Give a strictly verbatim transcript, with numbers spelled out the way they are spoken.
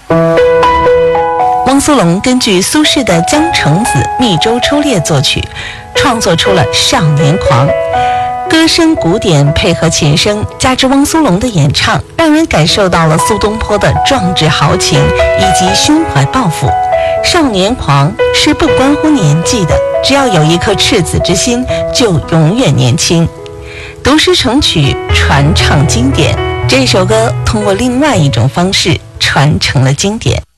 汪苏泷根据苏轼的《江城子·密州出猎》作曲，创作出了《少年狂》。歌声古典配合琴声，加之汪苏泷的演唱，让人感受到了苏东坡的壮志豪情以及胸怀抱负。少年狂是不关乎年纪的，只要有一颗赤子之心，就永远年轻。读诗成曲，传唱经典，这首歌通过另外一种方式传承了经典。